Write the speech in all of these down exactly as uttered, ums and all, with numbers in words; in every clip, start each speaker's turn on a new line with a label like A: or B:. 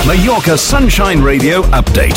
A: Mallorca Sunshine Radio update.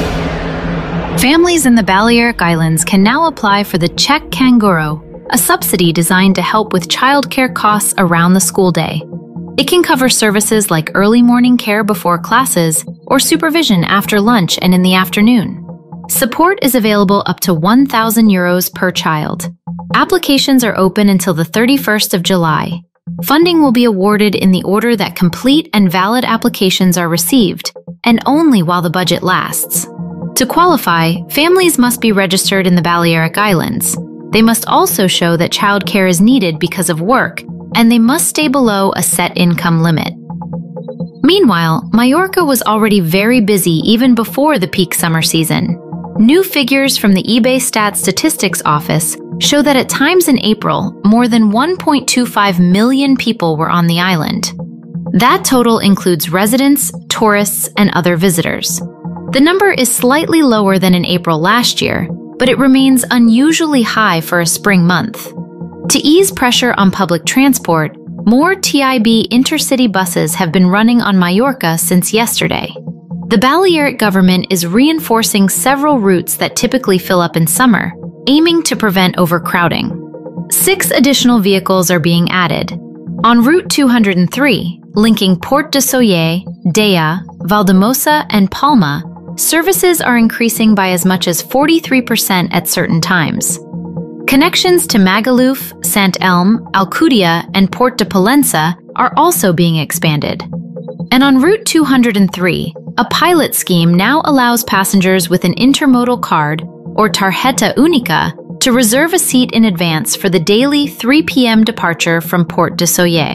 B: Families in the Balearic Islands can now apply for the Check Canguro, a subsidy designed to help with childcare costs around the school day. It can cover services like early morning care before classes or supervision after lunch and in the afternoon. Support is available up to one thousand euros per child. Applications are open until the thirty-first of July. Funding will be awarded in the order that complete and valid applications are received, and only while the budget lasts. To qualify, families must be registered in the Balearic Islands. They must also show that childcare is needed because of work, and they must stay below a set income limit. Meanwhile, Mallorca was already very busy even before the peak summer season. New figures from the eBay Stat Statistics Office show that at times in April, more than one point two five million people were on the island. That total includes residents, tourists, and other visitors. The number is slightly lower than in April last year, but it remains unusually high for a spring month. To ease pressure on public transport, more T I B intercity buses have been running on Mallorca since yesterday. The Balearic government is reinforcing several routes that typically fill up in summer, aiming to prevent overcrowding. Six additional vehicles are being added. On Route two hundred three, linking Port de Soller, Dea, Valdemosa, and Palma, services are increasing by as much as forty-three percent at certain times. Connections to Magaluf, Sant Elm, Alcudia, and Port de Pollença are also being expanded. And on Route two hundred three, a pilot scheme now allows passengers with an intermodal card, or Tarjeta Única, to reserve a seat in advance for the daily three p m departure from Port de Soller.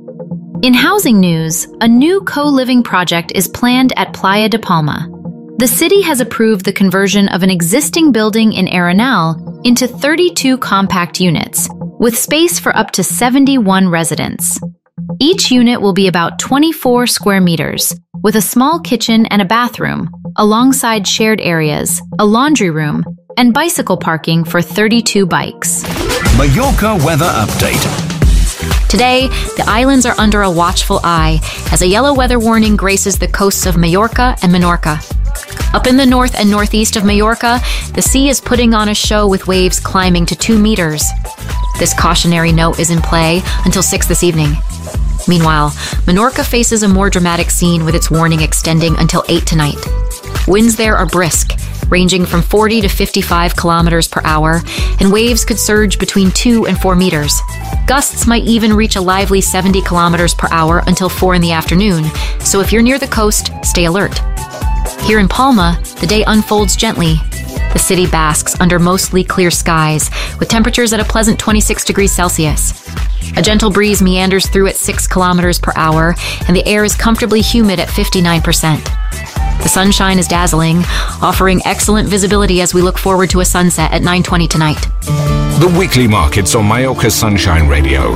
B: In housing news, a new co-living project is planned at Playa de Palma. The city has approved the conversion of an existing building in Arenal into thirty-two compact units, with space for up to seventy-one residents. Each unit will be about twenty-four square meters, with a small kitchen and a bathroom, alongside shared areas, a laundry room, and bicycle parking for thirty-two bikes.
A: Mallorca weather update.
C: Today, the islands are under a watchful eye as a yellow weather warning graces the coasts of Mallorca and Menorca. Up in the north and northeast of Mallorca, the sea is putting on a show with waves climbing to two meters. This cautionary note is in play until six this evening. Meanwhile, Menorca faces a more dramatic scene with its warning extending until eight tonight. Winds there are brisk, ranging from forty to fifty-five kilometers per hour, and waves could surge between two and four meters. Gusts might even reach a lively seventy kilometers per hour until four in the afternoon, so if you're near the coast, stay alert. Here in Palma, the day unfolds gently. The city basks under mostly clear skies, with temperatures at a pleasant twenty-six degrees Celsius. A gentle breeze meanders through at six kilometers per hour, and the air is comfortably humid at fifty-nine percent. The sunshine is dazzling, offering excellent visibility as we look forward to a sunset at nine twenty tonight.
A: The weekly markets on Mallorca Sunshine Radio.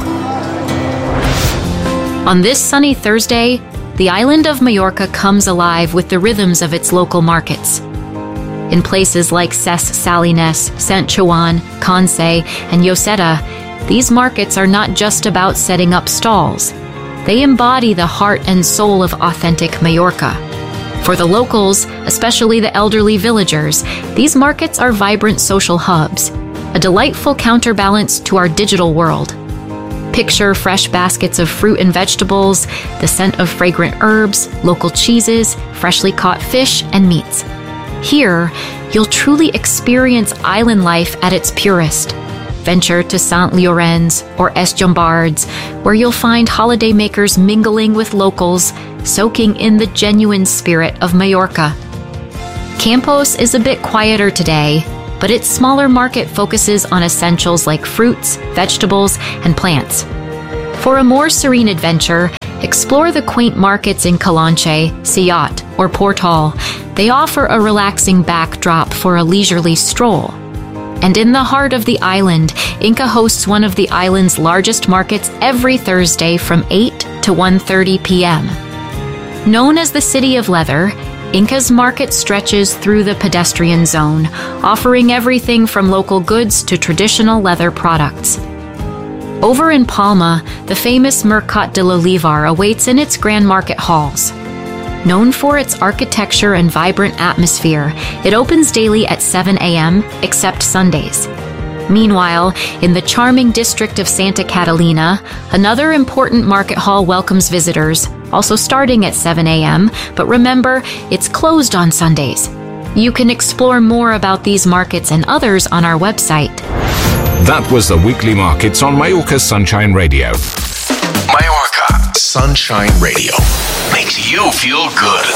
C: On this sunny Thursday, the island of Mallorca comes alive with the rhythms of its local markets. In places like Ses Salines, Sant Joan, Conce, and Lloseta, these markets are not just about setting up stalls. They embody the heart and soul of authentic Mallorca. For the locals, especially the elderly villagers, these markets are vibrant social hubs, a delightful counterbalance to our digital world. Picture fresh baskets of fruit and vegetables, the scent of fragrant herbs, local cheeses, freshly caught fish, and meats. Here, you'll truly experience island life at its purest. Venture to Sant Llorenç or Es Llombards, where you'll find holidaymakers mingling with locals, soaking in the genuine spirit of Mallorca. Campos is a bit quieter today, but its smaller market focuses on essentials like fruits, vegetables, and plants. For a more serene adventure, explore the quaint markets in Calonche, Siat, or Portal. They offer a relaxing backdrop for a leisurely stroll. And in the heart of the island, Inca hosts one of the island's largest markets every Thursday from eight to one thirty p m Known as the City of Leather, Inca's market stretches through the pedestrian zone, offering everything from local goods to traditional leather products. Over in Palma, the famous Mercat de l'Olivar awaits in its grand market halls. Known for its architecture and vibrant atmosphere, it opens daily at seven a.m., except Sundays. Meanwhile, in the charming district of Santa Catalina, another important market hall welcomes visitors, also starting at seven a.m., but remember, it's closed on Sundays. You can explore more about these markets and others on our website.
A: That was the weekly markets on Mallorca Sunshine Radio.
D: Mallorca Sunshine Radio makes you feel good.